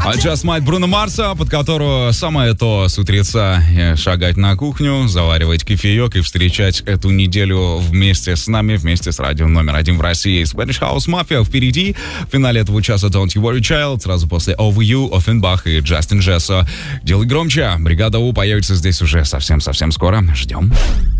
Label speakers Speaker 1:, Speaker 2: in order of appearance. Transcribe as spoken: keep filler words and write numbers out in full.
Speaker 1: А Just Might Бруно Марса, под которого самое то с утреца шагать на кухню, заваривать кофеек и встречать эту неделю вместе с нами, вместе с радио номер один в России. Spanish House Mafia впереди. В финале этого часа Don't You Worry Child, сразу после Over You, Offenbach и Джастин Джессо. Делай громче. Бригада У появится здесь уже совсем-совсем скоро. Ждем.